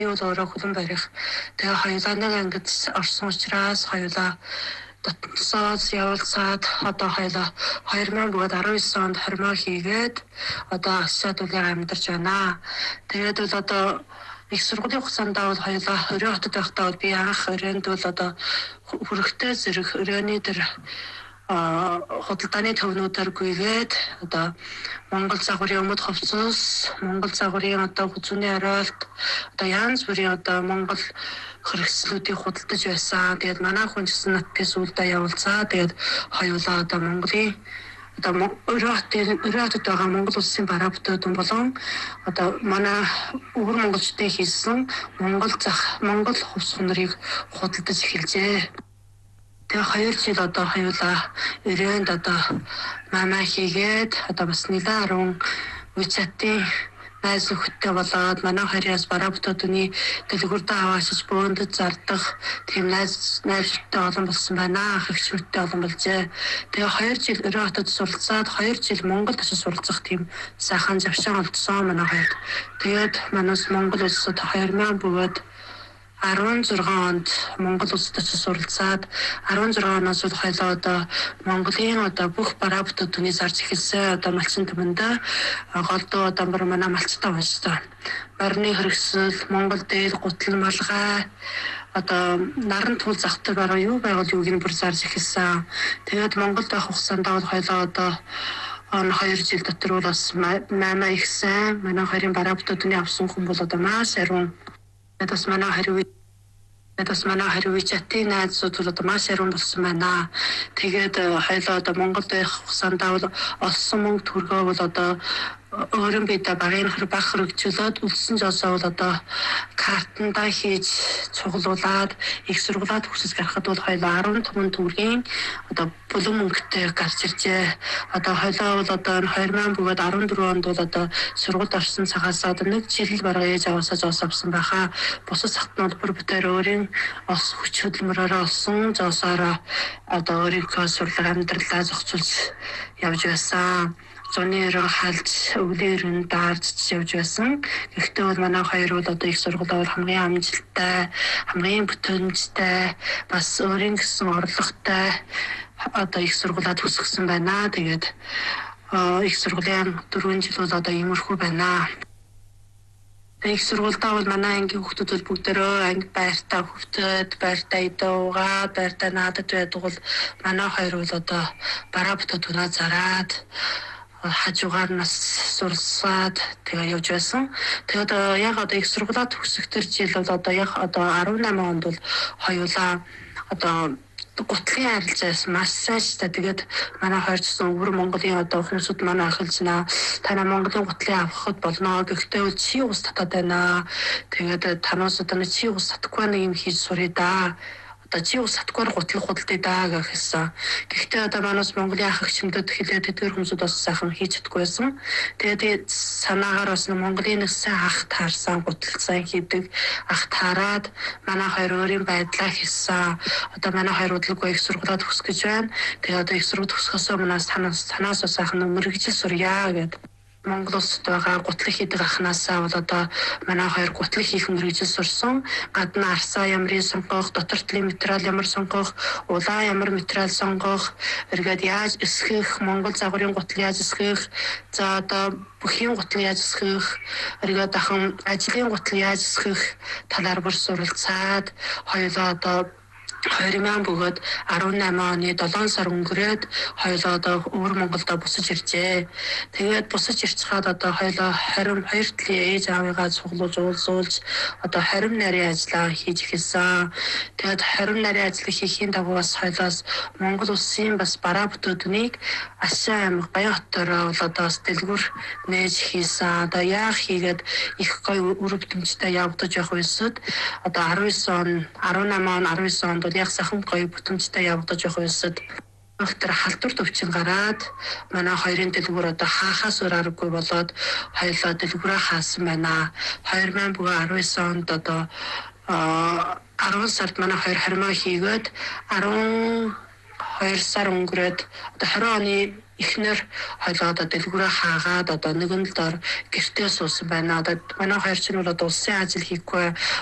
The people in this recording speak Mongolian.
юу л өөрөө хөлн барих. Тэгээ хоёулаа нэг ангид орсон учраас хоёулаа дотсоос явуулсаад одоо хоёулаа 2019 онд хормоо хийгээд одоо Асиад үлээр амьдарч байна. Тэгээд бол одоо их сургуулийн хугацаанд бол хоёулаа Орой хотод байхдаа бол би анх өрөөнд бол одоо хүрэхтэй зэрэг өрөөний тэр худалдааны төвнүүдээр гүйгээд одоо Монгол загварын өмд хувцас, Монгол загварын одоо хүзүүний оройлт, одоо янз бүрийн одоо Монгол хэрэгслүүдийг худалдаж байсан. Тэгээд манай хүн ч гэсэн надтай сүүлдээ явуулцаа. Тэгээд хоёулаа одоо Монголын одоо Орой хотод байгаа Монгол улсын бараа бүтээдэн болон одоо манай өвөр монголчуудын хийсэн Монгол хувцас хунарыг худалдаж эхэлжээ. Тэгээ 2 жил одоо хоёулаа өрөөнд одоо мамаа хийгээд одоо бас нэлээд 10 WeChat-ийн найз нөхөдтэй болоод манай хоёроос бараа бүтээдний дэлгүүртээ аваачиж бөөндөд зардах тийм найзтай олон болсон байна. Хэгчмэттэй олон болжээ. Тэгээ 2 жил Орой хотод суралцаад 2 жил Монголд очиж суралцах тийм сайхан завшаан олдсон манай хоёрд. Тэгээд манайс Монгол улсад 2000 бөгөөд 16 онд Монгол улсад очиж суралцаад 16 оноос бол хоёлоо одоо Монголын одоо бүх бараа бүтээдний зарж эхэлсэн одоо малчин төмөндөө голдуу одоо манай малчтай уншсан. Барны хэрэгсэл, Монгол дээл, гутал малгай одоо наран туул захтай бараа юу байвал юуг нь бүр зарж эхэлсэн. Тэгээд Монголд байх хугацаанд бол хоёлоо одоо 2 жил дотор бол бас мамаа ихсэн. Манай хоёрын бараа бүтээдний авсан хүн бол одоо маш ариун. Бас манай хариу WeChat-ийн найзууд бол одоо маш ариун болсон байна. Тэгээд хоёлоо одоо Монголд байх хугацаанд бол олсон мөнгө төгрөгөө бол одоо өөрөн бидээ багын баг хөргөжлөөд үлдсэн жолсоо бол одоо картандаа хийж цуглуулад их сургуулаад хүсэж гарахад бол хоёлоо 15 төгрөгийн одоо бүлэм мөнгөтэй гарч иржээ. Одоо хоёлоо бол одоо 2000 бөгөөд 14 онд бол одоо сургуульд орсон цагаас одоо 1 жил бараг ээж аваасаа жоос авсан байхаа. Бусад сахтнууд бүр бүтээр өөрийн хүч хөдөлмөрөөрөө олсон жоосоороо одоо өөрийнхөө сурлага амьдралаа зохицуулж явж байсан. Зуны өрөө халж өвлөөрн даарж явж байсан. Гэхдээ бол манай хоёр бол одоо их сургуулиуд хамгийн амжилттай, хамгийн бүтэмжтэй, бас өөрийн гэсэн орлоготой одоо их сургуулиуд төгсгсөн байна. Тэгээд их сургуулийн 4 жил бол одоо иймэрхүү байна. Их сургуультай бол манай ангийн хүүхдүүд бол бүгдээрөө анги байртаа хөвтөд, байртаа идөөгаа, байртаа наадад байдаг бол манай хоёр бол одоо бараа бүтээдгөө зараад хажуугаар нас сурсаад тэгээ явж байсан. Тэгээд яг одоо их сургуулаа төгсөختөр жил бол одоо яг одоо 18 онд бол хоёулаа одоо гутлын арилжаас маш сайжтай. Тэгээд манай хоёр гэсэн өвөр Монголын одоо хүмүүсүүд манай ахилж наа танаа Монголын гутлын авахд болно. Гэхдээ бол чи ус татаад байна. Тэгээд танаас одоо чи ус татахгүй нэг юм хийж суръя да. Одоо чи ус татгүйгээр гутлах худалдаа даа гэхсэн. Гэхдээ одоо манаас Монголын ах эгчмэдэд хэлээд тэдгээр хүмүүсүүд бас сайхан хийж чадахгүй байсан. Тэгээд санаагаар бас Монголын нэг сайн ах таарсан, гутлцсан хийдэг ах таарад манай хоёр өөрийн байдлаа хийсэн. Одоо манай хоёр удалгүй их сургуулаа төгсөх гэж байна. Тэгээд одоо их сургууль төгсөхөөс өмнө санаас сайхан мэрэгжил сурья гэдэг. Монгол улсад байгаа гутлах хийдэг ахнаасаа бол одоо манай хоёр гутлах хийх мэргэжил сурсан. Гадна арсаа ямрын сонгох, дотортлын материал ямар сонгох, улаан ямар материал сонгох, эргээд яаж эсгэх, Монгол загварын гутал яаж эсгэх, за одоо бүхийн гутал яаж эсгэх, эргээд дахин ажлын гутал яаж эсгэх талаар бүр суралцаад хоёулаа одоо 2000 бөгөөд 18 оны 7 сар өнгөрөөд хоёулаа одоо өвөр Монголдо бусаж иржээ. Тэгээд бусаж ирч хаад одоо хоёулаа 22 талын ээж аавыгаа цуглуулж уулзуулж одоо 20 нарийн ажлаа хийж эхэлсэн. Тэгээд 20 нарийн ажлыг хийхийн дагуу бас хоёулаас Монгол улсын бас бараа бүтээднийг Ашаа аймаг Баян хотоор бол одоо бас дэлгүр нээж хийсэн. Одоо яах хийгээд их гоё үр бүтэмжтэй явагдаж явах үсэд одоо 19 он 19 онд яг сайхан гоё бүтэмжтэй явагдаж явах үсэд тэр халдвар төвчин гараад манай хоёрын дэлгүүр одоо хаахаас өөр аргагүй болоод хоёулаа дэлгүүрээ хаасан байна. 2000 бүгэ 19 онд одоо 10 сард манай хоёр хормоо хийгээд 12 сар өнгөрөөд одоо 20 оны эхнэр хойлоо одоо дэлгүүрээ хаагаад одоо нэгэн л дор гэртээ суусан байна. Одоо манай хоёр чинь бол одоо улсын ажил хийхгүй